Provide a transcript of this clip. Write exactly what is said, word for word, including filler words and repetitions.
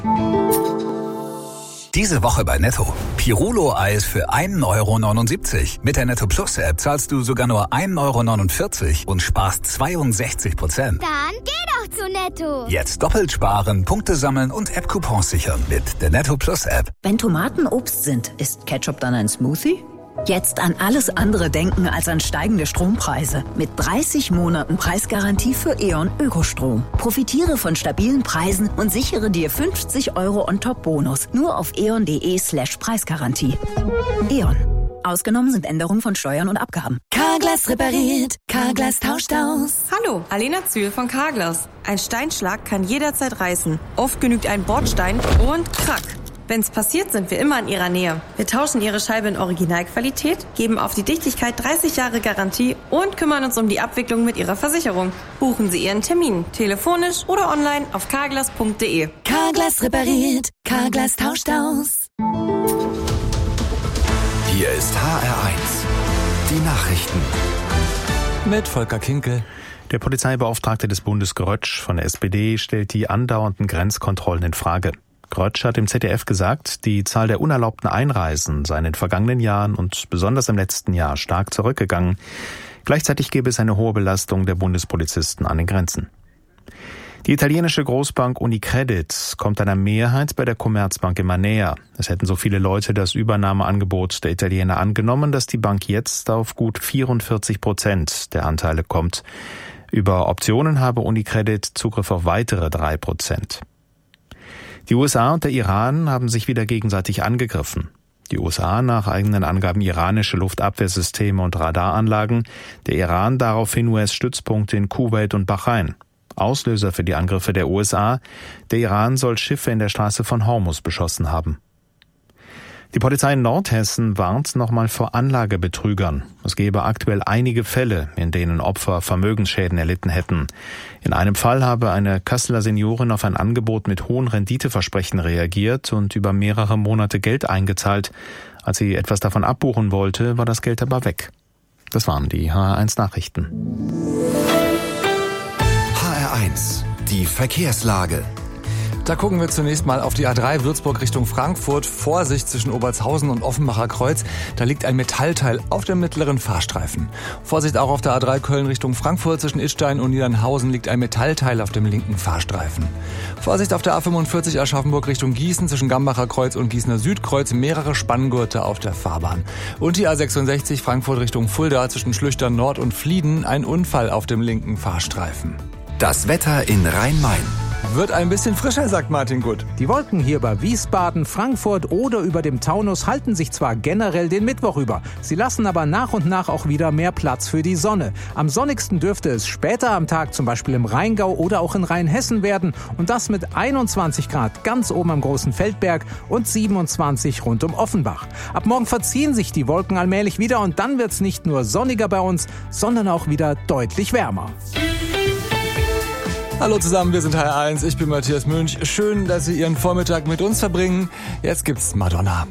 Diese Woche bei Netto. Pirulo-Eis für ein Euro neunundsiebzig. Mit der Netto Plus App zahlst du sogar nur ein Euro neunundvierzig und sparst zweiundsechzig Prozent. Dann geh doch zu Netto. Jetzt doppelt sparen, Punkte sammeln und App-Coupons sichern mit der Netto Plus App. Wenn Tomaten Obst sind, ist Ketchup dann ein Smoothie? Jetzt an alles andere denken als an steigende Strompreise. Mit dreißig Monaten Preisgarantie für E.ON Ökostrom. Profitiere von stabilen Preisen und sichere dir fünfzig Euro On-Top-Bonus. Nur auf eon.de slash Preisgarantie. E.ON. Ausgenommen sind Änderungen von Steuern und Abgaben. Carglass repariert. Carglass tauscht aus. Hallo, Alena Zühl von Carglass. Ein Steinschlag kann jederzeit reißen. Oft genügt ein Bordstein und krack. Wenn's passiert, sind wir immer in Ihrer Nähe. Wir tauschen Ihre Scheibe in Originalqualität, geben auf die Dichtigkeit dreißig Jahre Garantie und kümmern uns um die Abwicklung mit Ihrer Versicherung. Buchen Sie Ihren Termin, telefonisch oder online auf carglass punkt de. Carglass repariert. Carglass tauscht aus. Hier ist H R eins. Die Nachrichten. Mit Volker Kinkel. Der Polizeibeauftragte des Bundes Grötsch von der S P D stellt die andauernden Grenzkontrollen in Frage. Grötsch hat im Z D F gesagt, die Zahl der unerlaubten Einreisen sei in den vergangenen Jahren und besonders im letzten Jahr stark zurückgegangen. Gleichzeitig gäbe es eine hohe Belastung der Bundespolizisten an den Grenzen. Die italienische Großbank Unicredit kommt einer Mehrheit bei der Commerzbank immer näher. Es hätten so viele Leute das Übernahmeangebot der Italiener angenommen, dass die Bank jetzt auf gut vierundvierzig Prozent der Anteile kommt. Über Optionen habe Unicredit Zugriff auf weitere drei Prozent. Die U S A und der Iran haben sich wieder gegenseitig angegriffen. Die U S A nach eigenen Angaben iranische Luftabwehrsysteme und Radaranlagen, der Iran daraufhin U S-Stützpunkte in Kuwait und Bahrain. Auslöser für die Angriffe der U S A, der Iran soll Schiffe in der Straße von Hormuz beschossen haben. Die Polizei in Nordhessen warnt nochmal vor Anlagebetrügern. Es gebe aktuell einige Fälle, in denen Opfer Vermögensschäden erlitten hätten. In einem Fall habe eine Kasseler Seniorin auf ein Angebot mit hohen Renditeversprechen reagiert und über mehrere Monate Geld eingezahlt. Als sie etwas davon abbuchen wollte, war das Geld aber weg. Das waren die H R eins Nachrichten. H R eins, die Verkehrslage. Da gucken wir zunächst mal auf die A drei Würzburg Richtung Frankfurt. Vorsicht zwischen Obertshausen und Offenbacher Kreuz. Da liegt ein Metallteil auf dem mittleren Fahrstreifen. Vorsicht auch auf der A drei Köln Richtung Frankfurt. Zwischen Idstein und Niedernhausen liegt ein Metallteil auf dem linken Fahrstreifen. Vorsicht auf der A fünfundvierzig Aschaffenburg Richtung Gießen. Zwischen Gambacher Kreuz und Gießener Südkreuz mehrere Spanngurte auf der Fahrbahn. Und die A sechsundsechzig Frankfurt Richtung Fulda. Zwischen Schlüchtern Nord und Flieden ein Unfall auf dem linken Fahrstreifen. Das Wetter in Rhein-Main. Wird ein bisschen frischer, sagt Martin Gutt. Die Wolken hier bei Wiesbaden, Frankfurt oder über dem Taunus halten sich zwar generell den Mittwoch über. Sie lassen aber nach und nach auch wieder mehr Platz für die Sonne. Am sonnigsten dürfte es später am Tag zum Beispiel im Rheingau oder auch in Rheinhessen werden. Und das mit einundzwanzig Grad ganz oben am Großen Feldberg und siebenundzwanzig rund um Offenbach. Ab morgen verziehen sich die Wolken allmählich wieder und dann wird's nicht nur sonniger bei uns, sondern auch wieder deutlich wärmer. Hallo zusammen, wir sind H R eins, ich bin Matthias Münch. Schön, dass Sie Ihren Vormittag mit uns verbringen. Jetzt gibt's Madonna.